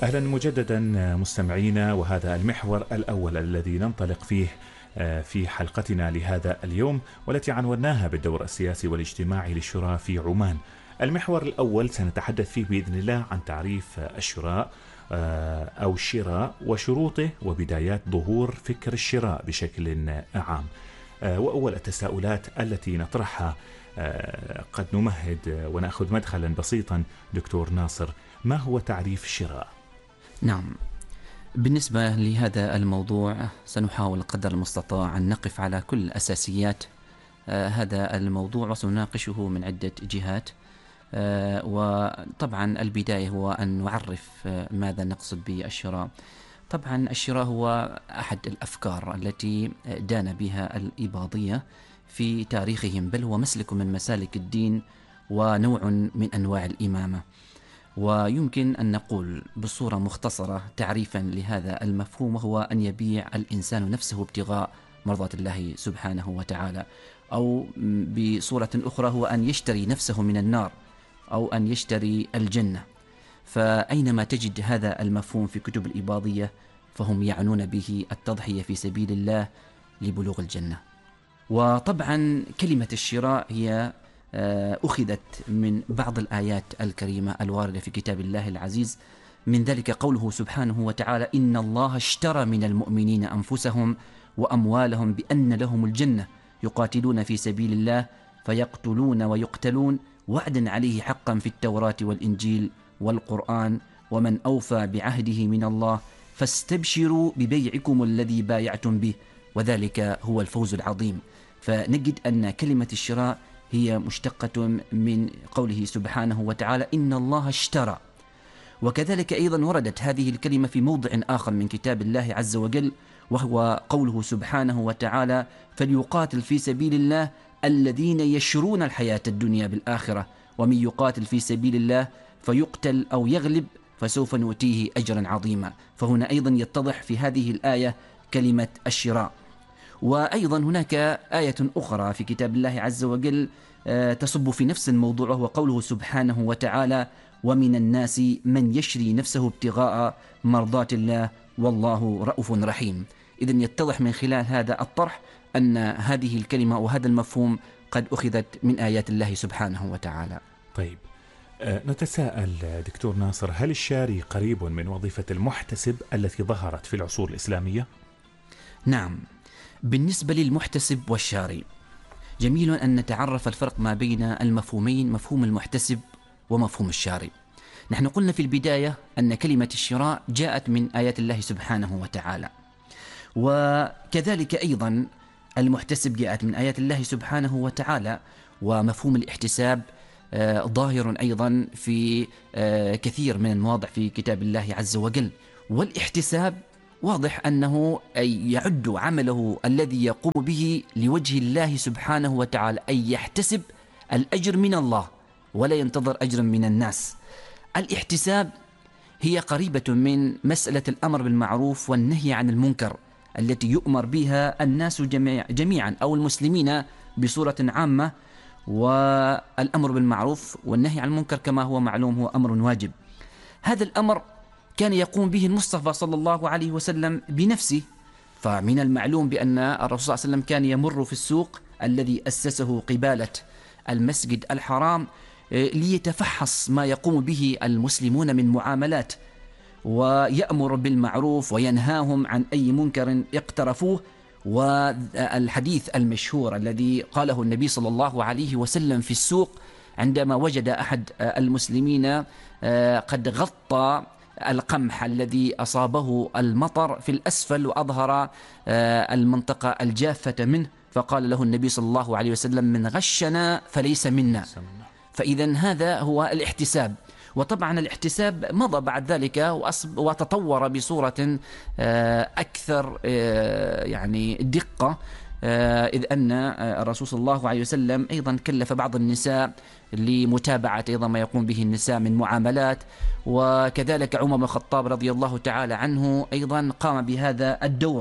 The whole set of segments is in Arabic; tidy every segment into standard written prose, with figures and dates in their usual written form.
أهلا مجددا مستمعينا، وهذا المحور الأول الذي ننطلق فيه في حلقتنا لهذا اليوم، والتي عنوناها بالدور السياسي والاجتماعي للشورى في عمان. المحور الأول سنتحدث فيه بإذن الله عن تعريف الشراء أو الشراء وشروطه وبدايات ظهور فكر الشراء بشكل عام. وأول التساؤلات التي نطرحها قد نمهد ونأخذ مدخلا بسيطا. دكتور ناصر، ما هو تعريف الشراء؟ نعم، بالنسبة لهذا الموضوع سنحاول قدر المستطاع أن نقف على كل أساسيات هذا الموضوع وسنناقشه من عدة جهات. وطبعا البداية هو أن نعرف ماذا نقصد بالشراء. طبعا الشراء هو أحد الأفكار التي دان بها الإباضية في تاريخهم، بل هو مسلك من مسالك الدين ونوع من أنواع الإمامة. ويمكن أن نقول بصورة مختصرة تعريفا لهذا المفهوم، وهو أن يبيع الإنسان نفسه ابتغاء مرضات الله سبحانه وتعالى، أو بصورة أخرى هو أن يشتري نفسه من النار أو أن يشتري الجنة. فأينما تجد هذا المفهوم في كتب الإباضية فهم يعنون به التضحية في سبيل الله لبلوغ الجنة. وطبعا كلمة الشراء هي أخذت من بعض الآيات الكريمة الواردة في كتاب الله العزيز، من ذلك قوله سبحانه وتعالى: إن الله اشترى من المؤمنين أنفسهم وأموالهم بأن لهم الجنة يقاتلون في سبيل الله فيقتلون ويقتلون وعدا عليه حقا في التوراة والإنجيل والقرآن ومن أوفى بعهده من الله فاستبشروا ببيعكم الذي بايعتم به وذلك هو الفوز العظيم. فنجد أن كلمة الشراء هي مشتقة من قوله سبحانه وتعالى إن الله اشترى. وكذلك أيضا وردت هذه الكلمة في موضع آخر من كتاب الله عز وجل، وهو قوله سبحانه وتعالى: فليقاتل في سبيل الله الذين يشرون الحياة الدنيا بالآخرة ومن يقاتل في سبيل الله فيقتل أو يغلب فسوف نؤتيه أجرا عظيما. فهنا أيضا يتضح في هذه الآية كلمة الشراء. وأيضا هناك آية أخرى في كتاب الله عز وجل تصب في نفس الموضوع، وهو قوله سبحانه وتعالى: ومن الناس من يشري نفسه ابتغاء مرضات الله والله رؤوف رحيم. إذن يتضح من خلال هذا الطرح أن هذه الكلمة وهذا المفهوم قد أخذت من آيات الله سبحانه وتعالى. طيب، نتساءل دكتور ناصر، هل الشاري قريب من وظيفة المحتسب التي ظهرت في العصور الإسلامية؟ نعم، بالنسبة للمحتسب والشاري جميل أن نتعرف الفرق ما بين المفهومين، مفهوم المحتسب ومفهوم الشاري. نحن قلنا في البداية أن كلمة الشراء جاءت من آيات الله سبحانه وتعالى، وكذلك أيضا المحتسب جاءت من آيات الله سبحانه وتعالى. ومفهوم الاحتساب ظاهر أيضا في كثير من المواضع في كتاب الله عز وجل. والاحتساب واضح أنه أي يعد عمله الذي يقوم به لوجه الله سبحانه وتعالى، أي يحتسب الأجر من الله ولا ينتظر أجرا من الناس. الاحتساب هي قريبة من مسألة الأمر بالمعروف والنهي عن المنكر التي يؤمر بها الناس جميعا أو المسلمين بصورة عامة. والأمر بالمعروف والنهي عن المنكر كما هو معلوم هو أمر واجب. هذا الأمر كان يقوم به المصطفى صلى الله عليه وسلم بنفسه. فمن المعلوم بأن الرسول صلى الله عليه وسلم كان يمر في السوق الذي أسسه قبالة المسجد الحرام ليتفحص ما يقوم به المسلمون من معاملات، ويأمر بالمعروف وينهاهم عن أي منكر اقترفوه. والحديث المشهور الذي قاله النبي صلى الله عليه وسلم في السوق عندما وجد أحد المسلمين قد غطى القمح الذي أصابه المطر في الأسفل وأظهر المنطقة الجافة منه، فقال له النبي صلى الله عليه وسلم: من غشنا فليس منا. فإذا هذا هو الاحتساب. وطبعا الاحتساب مضى بعد ذلك وتطور بصورة أكثر يعني دقة، إذ أن الرسول صلى الله عليه وسلم أيضا كلف بعض النساء لمتابعة أيضا ما يقوم به النساء من معاملات. وكذلك عمر بن الخطاب رضي الله تعالى عنه أيضا قام بهذا الدور،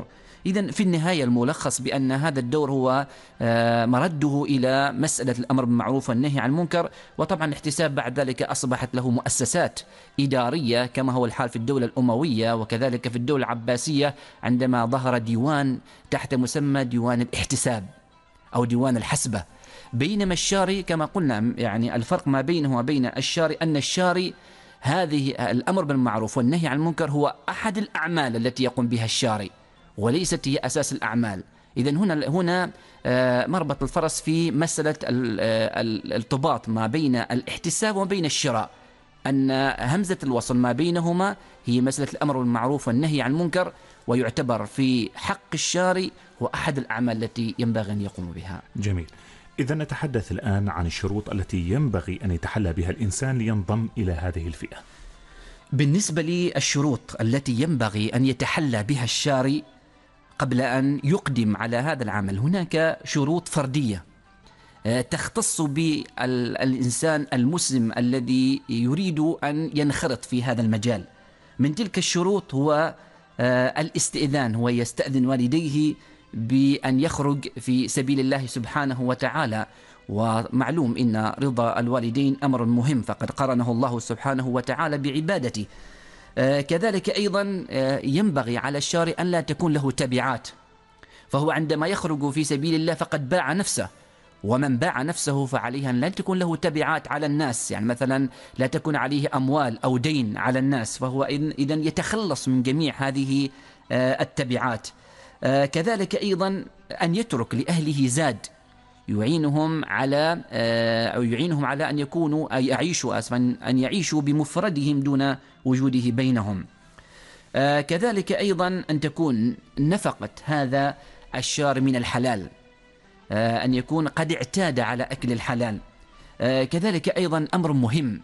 إذن في النهاية الملخص بأن هذا الدور هو مرده إلى مسألة الأمر بالمعروف والنهي عن المنكر. وطبعا الاحتساب بعد ذلك أصبحت له مؤسسات إدارية كما هو الحال في الدولة الأموية وكذلك في الدولة العباسية، عندما ظهر ديوان تحت مسمى ديوان الاحتساب أو ديوان الحسبة. بينما الشاري كما قلنا يعني الفرق ما بينه وبين الشاري أن الشاري هذه الأمر بالمعروف والنهي عن المنكر هو أحد الأعمال التي يقوم بها الشاري وليست هي أساس الأعمال. إذن هنا مربط الفرس في مسألة الارتباط ما بين الاحتساب وبين الشراء، أن همزة الوصل ما بينهما هي مسألة الأمر بالمعروف والنهي عن المنكر، ويعتبر في حق الشاري هو أحد الأعمال التي ينبغي أن يقوم بها. جميل. إذا نتحدث الآن عن الشروط التي ينبغي أن يتحلى بها الإنسان لينضم إلى هذه الفئة. بالنسبة للشروط التي ينبغي أن يتحلى بها الشاري قبل أن يقدم على هذا العمل، هناك شروط فردية تختص بالإنسان المسلم الذي يريد أن ينخرط في هذا المجال. من تلك الشروط هو الاستئذان، هو يستأذن والديه بأن يخرج في سبيل الله سبحانه وتعالى. ومعلوم إن رضا الوالدين أمر مهم، فقد قرنه الله سبحانه وتعالى بعبادته. كذلك أيضا ينبغي على الشاري أن لا تكون له تبعات، فهو عندما يخرج في سبيل الله فقد باع نفسه، ومن باع نفسه فعليه أن لا تكون له تبعات على الناس، يعني مثلا لا تكون عليه أموال أو دين على الناس، فهو إذن يتخلص من جميع هذه التبعات. كذلك أيضا أن يترك لأهله زاد يعينهم على أن يكونوا أن يعيشوا بمفردهم دون وجوده بينهم. كذلك أيضا أن تكون نفقة هذا الشار من الحلال، أن يكون قد اعتاد على أكل الحلال. كذلك أيضا أمر مهم،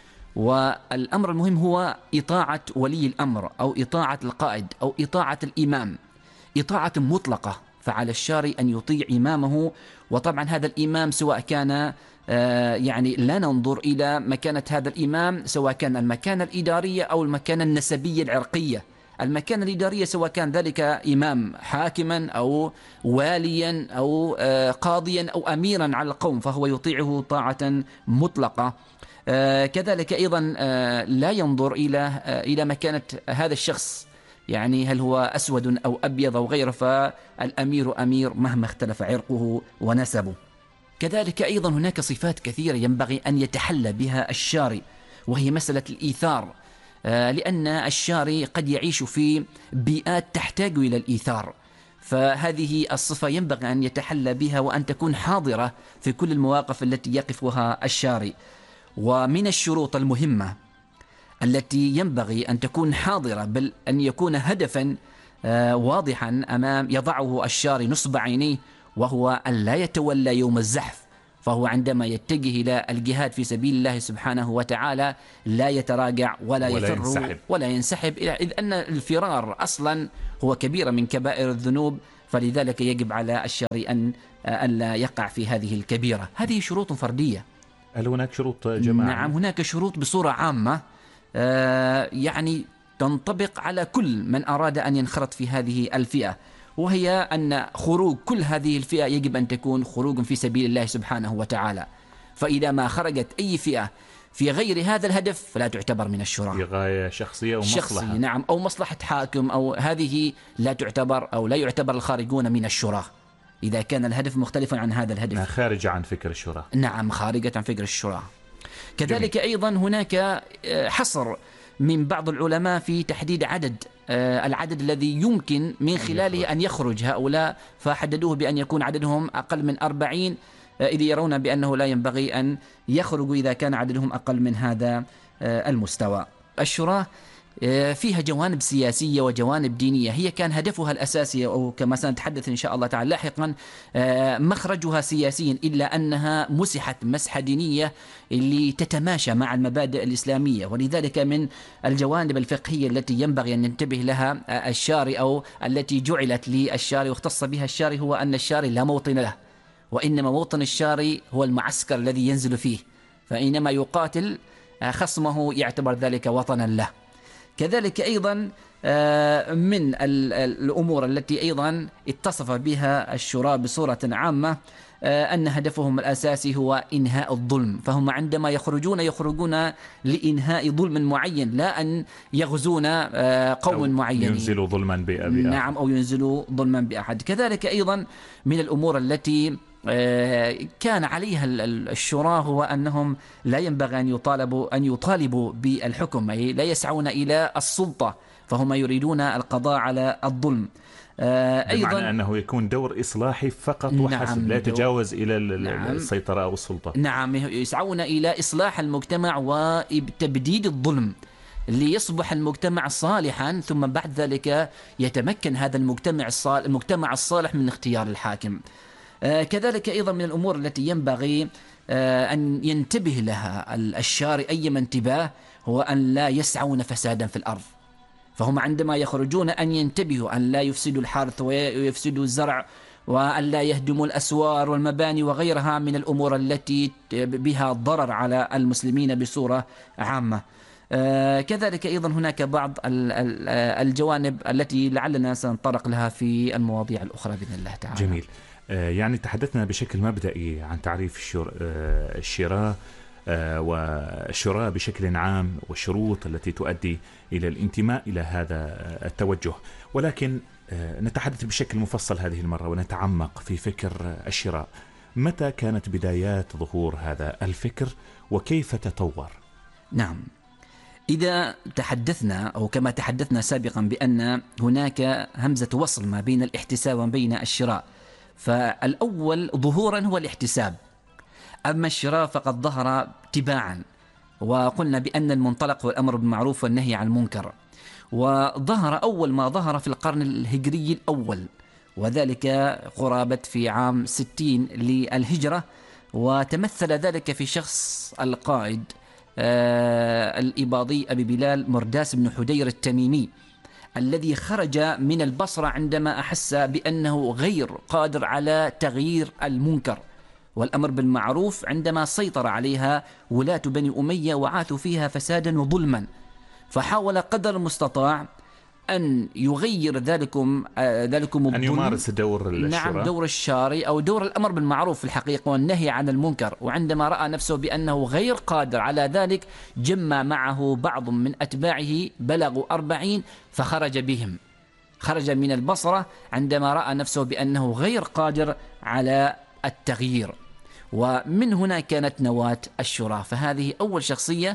والأمر المهم هو إطاعة ولي الأمر أو إطاعة القائد أو إطاعة الإمام، إطاعة مطلقة. فعلى الشاري أن يطيع إمامه، وطبعا هذا الإمام سواء كان يعني لا ننظر إلى مكانة هذا الإمام، سواء كان المكانة الإدارية أو المكانة النسبية العرقية. المكانة الإدارية سواء كان ذلك إمام حاكما أو واليا أو قاضيا أو أميرا على القوم، فهو يطيعه طاعة مطلقة. كذلك أيضا لا ينظر إلى مكانة هذا الشخص، يعني هل هو أسود أو أبيض أو غيره، فالأمير أمير مهما اختلف عرقه ونسبه. كذلك أيضا هناك صفات كثيرة ينبغي أن يتحلى بها الشاري، وهي مسألة الإيثار، لأن الشاري قد يعيش في بيئات تحتاج إلى الإيثار، فهذه الصفة ينبغي أن يتحلى بها وأن تكون حاضرة في كل المواقف التي يقفها الشاري. ومن الشروط المهمة التي ينبغي أن تكون حاضرة، بل أن يكون هدفا واضحا يضعه الشاري نصب عينيه، وهو أن لا يتولى يوم الزحف. فهو عندما يتجه إلى الجهاد في سبيل الله سبحانه وتعالى لا يتراجع ولا يفر ولا ينسحب، إذ أن الفرار أصلا هو كبيرة من كبائر الذنوب، فلذلك يجب على الشاري أن لا يقع في هذه الكبيرة. هذه شروط فردية. هل هناك شروط جماعية؟ نعم، هناك شروط بصورة عامة يعني تنطبق على كل من أراد أن ينخرط في هذه الفئة، وهي أن خروج كل هذه الفئة يجب أن تكون خروج في سبيل الله سبحانه وتعالى. فإذا ما خرجت أي فئة في غير هذا الهدف فلا تعتبر من الشراء، في غاية شخصية أو مصلحة. نعم، أو مصلحة حاكم، أو هذه لا تعتبر أو لا يعتبر الخارجون من الشراء إذا كان الهدف مختلفا عن هذا الهدف، خارجة عن فكر الشراء. نعم، خارجة عن فكر الشراء. كذلك جميل. أيضا هناك حصر من بعض العلماء في تحديد العدد الذي يمكن من خلاله أن يخرج هؤلاء، فحددوه بأن يكون عددهم أقل من 40، إذ يرون بأنه لا ينبغي أن يخرجوا إذا كان عددهم أقل من هذا المستوى. الشورى فيها جوانب سياسية وجوانب دينية، هي كان هدفها الأساسي أو كما سنتحدث إن شاء الله تعالى لاحقا مخرجها سياسي، إلا أنها مسحت مسحة دينية اللي تتماشى مع المبادئ الإسلامية. ولذلك من الجوانب الفقهية التي ينبغي أن ينتبه لها الشاري أو التي جعلت للشاري واختص بها الشاري هو أن الشاري لا موطن له، وإنما موطن الشاري هو المعسكر الذي ينزل فيه، فإنما يقاتل خصمه يعتبر ذلك وطنا له. كذلك أيضا من الأمور التي أيضا اتصف بها الشراء بصورة عامة أن هدفهم الأساسي هو إنهاء الظلم، فهم عندما يخرجون لإنهاء ظلم معين، لا أن يغزون قوم معينين، ينزلوا ظلما بأحد. نعم، أو ينزلوا ظلما بأحد. كذلك أيضا من الأمور التي كان عليها الشراء هو أنهم لا ينبغي أن يطالبوا بالحكم، أي لا يسعون إلى السلطة، فهم يريدون القضاء على الظلم. أيضا بمعنى أنه يكون دور إصلاحي فقط وحسب، نعم، لا يتجاوز إلى نعم السيطرة أو السلطة. نعم، يسعون إلى إصلاح المجتمع وتبديد الظلم ليصبح المجتمع صالحا، ثم بعد ذلك يتمكن هذا المجتمع الصالح من اختيار الحاكم. كذلك أيضا من الأمور التي ينبغي أن ينتبه لها الشارع أيما انتباه هو أن لا يسعون فسادا في الأرض، فهم عندما يخرجون أن ينتبهوا أن لا يفسدوا الحرث ويفسدوا الزرع، وأن لا يهدموا الأسوار والمباني وغيرها من الأمور التي بها ضرر على المسلمين بصورة عامة. كذلك أيضا هناك بعض الجوانب التي لعلنا سنطرق لها في المواضيع الأخرى بإذن الله تعالى. جميل. يعني تحدثنا بشكل مبدئي عن تعريف الشراء والشراء بشكل عام والشروط التي تؤدي إلى الانتماء إلى هذا التوجه، ولكن نتحدث بشكل مفصل هذه المرة ونتعمق في فكر الشراء. متى كانت بدايات ظهور هذا الفكر وكيف تطور؟ نعم، إذا تحدثنا أو كما تحدثنا سابقا بأن هناك همزة وصل ما بين الاحتساب وما بين الشراء، فالأول ظهورا هو الاحتساب، أما الشراء فقد ظهر تباعا، وقلنا بأن المنطلق هو الأمر بالمعروف والنهي عن المنكر، وظهر أول ما ظهر في القرن الهجري الأول، وذلك قرابة في عام 60 للهجرة، وتمثل ذلك في شخص القائد الإباضي أبي بلال مرداس بن حدير التميمي، الذي خرج من البصرة عندما أحس بأنه غير قادر على تغيير المنكر والأمر بالمعروف عندما سيطر عليها ولاة بني أمية وعاثوا فيها فسادا وظلما، فحاول قدر المستطاع أن يغير ذلكم الظلم، أن يمارس دور الشراء. نعم، دور الشاري أو دور الأمر بالمعروف في الحقيقة والنهي عن المنكر. وعندما رأى نفسه بأنه غير قادر على ذلك جمع معه بعض من أتباعه بلغوا 40 فخرج بهم، خرج من البصرة عندما رأى نفسه بأنه غير قادر على التغيير، ومن هنا كانت نواة الشراء. فهذه أول شخصية،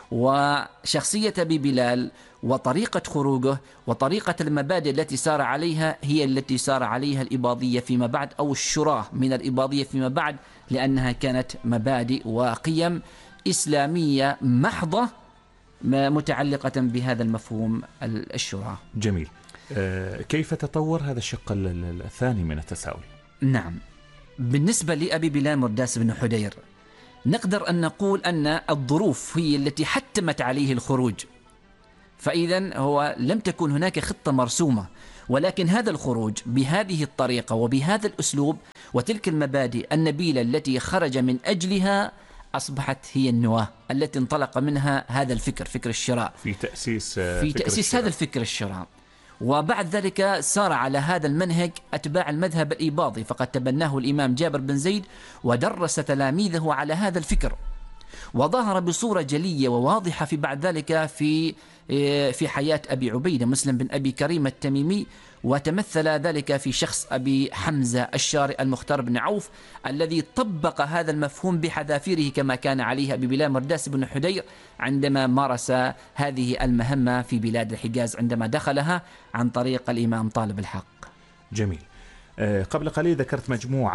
وشخصية أبي بلال وطريقة خروجه وطريقة المبادئ التي سار عليها هي التي سار عليها الإباضية فيما بعد، أو الشراء من الإباضية فيما بعد، لأنها كانت مبادئ وقيم إسلامية محضة متعلقة بهذا المفهوم الشراء. جميل. كيف تطور هذا الشق الثاني من التساؤل؟ نعم، بالنسبة لأبي بلال مرداس بن حدير نقدر أن نقول أن الظروف هي التي حتمت عليه الخروج، فإذا هو لم تكن هناك خطة مرسومة، ولكن هذا الخروج بهذه الطريقة وبهذا الأسلوب وتلك المبادئ النبيلة التي خرج من أجلها أصبحت هي النواة التي انطلق منها هذا الفكر، فكر الشراء، في تأسيس هذا الفكر الشراء. وبعد ذلك سار على هذا المنهج أتباع المذهب الإباضي، فقد تبناه الإمام جابر بن زيد ودرس تلاميذه على هذا الفكر، وظهر بصورة جلية وواضحة في بعد ذلك في حياة أبي عبيدة مسلم بن أبي كريم التميمي، وتمثل ذلك في شخص أبي حمزة الشارئ المختار بن عوف الذي طبق هذا المفهوم بحذافيره كما كان عليه أبي بلال مرداس بن حدير عندما مارس هذه المهمة في بلاد الحجاز عندما دخلها عن طريق الإمام طالب الحق. جميل. قبل قليل ذكرت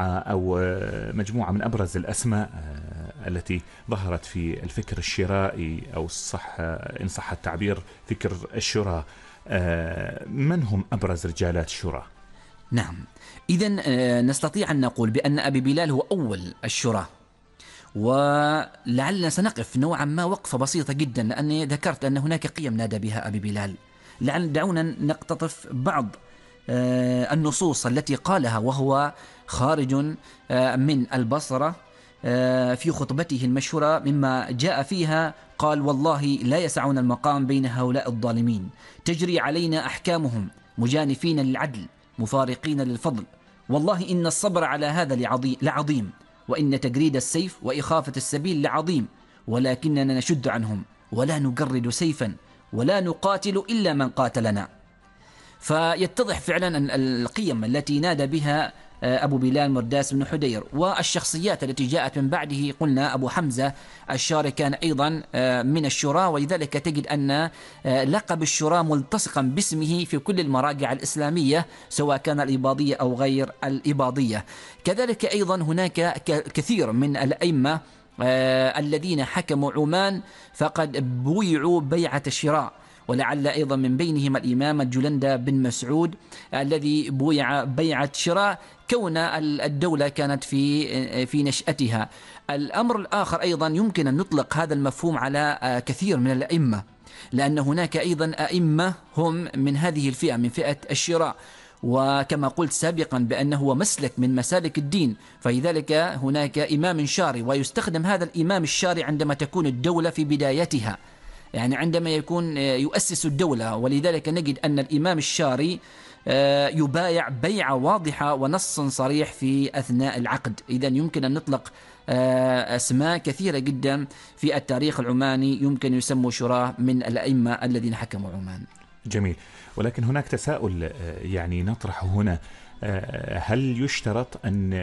مجموعة من أبرز الأسماء التي ظهرت في الفكر الشرائي، أو إن صح التعبير فكر الشراء. من هم أبرز رجالات الشراء؟ نعم، إذن نستطيع أن نقول بأن أبي بلال هو أول الشراء، ولعلنا سنقف نوعا ما وقفة بسيطة جدا، لأني ذكرت أن هناك قيم نادى بها أبي بلال. دعونا نقتطف بعض النصوص التي قالها وهو خارج من البصرة في خطبته المشهورة مما جاء فيها قال: والله لا يسعنا المقام بين هؤلاء الظالمين، تجري علينا أحكامهم مجانفين للعدل مفارقين للفضل، والله إن الصبر على هذا لعظيم، وإن تجريد السيف وإخافة السبيل لعظيم، ولكننا نشد عنهم ولا نجرد سيفا ولا نقاتل إلا من قاتلنا. فيتضح فعلا أن القيم التي نادى بها أبو بلال مرداس بن حدير والشخصيات التي جاءت من بعده، قلنا أبو حمزة الشاري كان أيضا من الشراء، ولذلك تجد أن لقب الشراء ملتصقا باسمه في كل المراجع الإسلامية سواء كان الإباضية أو غير الإباضية. كذلك أيضا هناك كثير من الأئمة الذين حكموا عمان فقد بويعوا بيعة الشراء، ولعل أيضا من بينهم الإمام الجلندة بن مسعود الذي بويع بيعة شراء كون الدولة كانت في نشأتها. الأمر الآخر أيضا يمكن أن نطلق هذا المفهوم على كثير من الأئمة، لأن هناك أيضا أئمة هم من هذه الفئة، من فئة الشراء، وكما قلت سابقا بأنه هو مسلك من مسالك الدين، فلذلك هناك إمام شاري، ويستخدم هذا الإمام الشاري عندما تكون الدولة في بدايتها، يعني عندما يكون يؤسس الدولة، ولذلك نجد أن الإمام الشاري يبايع بيعة واضحة ونص صريح في أثناء العقد. إذن يمكن أن نطلق أسماء كثيرة جدا في التاريخ العماني يمكن يسموا شراء من الأئمة الذين حكموا عمان. جميل، ولكن هناك تساؤل يعني نطرحه هنا، هل يشترط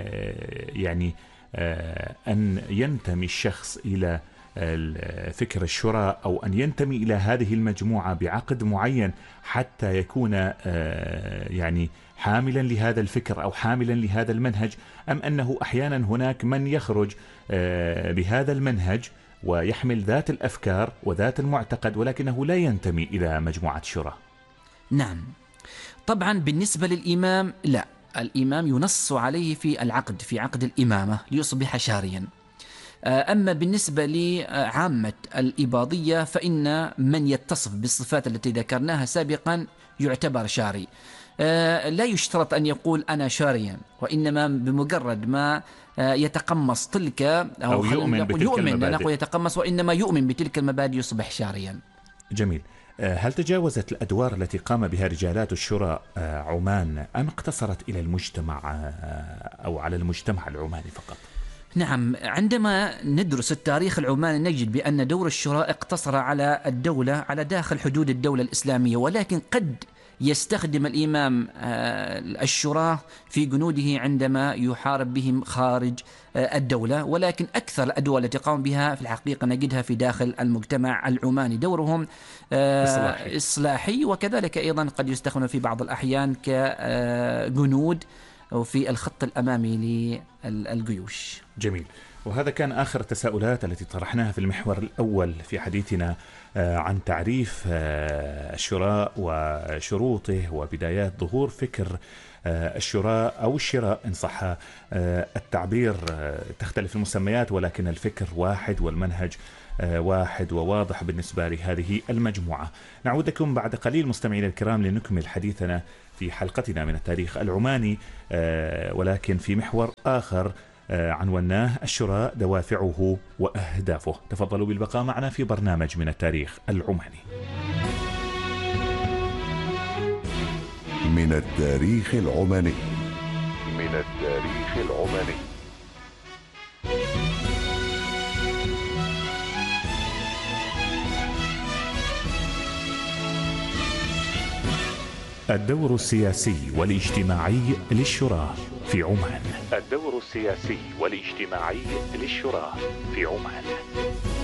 أن ينتمي الشخص إلى فكر الشراء أو أن ينتمي إلى هذه المجموعة بعقد معين حتى يكون يعني حاملا لهذا الفكر أو حاملا لهذا المنهج، أم أنه أحيانا هناك من يخرج بهذا المنهج ويحمل ذات الأفكار وذات المعتقد ولكنه لا ينتمي إلى مجموعة الشراء؟ نعم، طبعا بالنسبة للإمام لا، الإمام ينص عليه في العقد، في عقد الإمامة ليصبح شاريا. أما بالنسبة لعامة الإباضية فإن من يتصف بالصفات التي ذكرناها سابقا يعتبر شاري. لا يشترط أن يقول أنا شاريا، وإنما بمجرد ما يتقمص تلك أو يؤمن بتلك المبادئ، نقول يتقمص، وإنما يؤمن بتلك المبادئ يصبح شاريا. جميل. هل تجاوزت الأدوار التي قام بها رجالات الشراء عمان أم اقتصرت إلى المجتمع أو على المجتمع العماني فقط؟ نعم، عندما ندرس التاريخ العماني نجد بأن دور الشراء اقتصر على الدولة، على داخل حدود الدولة الإسلامية، ولكن قد يستخدم الإمام الشراء في جنوده عندما يحارب بهم خارج الدولة، ولكن أكثر الأدوار التي قام بها في الحقيقة نجدها في داخل المجتمع العماني، دورهم إصلاحي، وكذلك أيضا قد يستخدم في بعض الأحيان كجنود أو في الخط الأمامي للجيوش. جميل، وهذا كان آخر التساؤلات التي طرحناها في المحور الأول في حديثنا عن تعريف الشراء وشروطه وبدايات ظهور فكر الشراء أو الشراء إن صح التعبير. تختلف المسميات ولكن الفكر واحد والمنهج واحد وواضح بالنسبة لهذه المجموعة. نعودكم بعد قليل مستمعين الكرام لنكمل حديثنا في حلقتنا من التاريخ العماني، ولكن في محور آخر عنوناه الشراء دوافعه وأهدافه. تفضلوا بالبقاء معنا في برنامج من التاريخ العماني. من التاريخ العماني. من التاريخ العماني. الدور السياسي والاجتماعي للشراء في عمان. الدور السياسي والاجتماعي للشراء في عمان.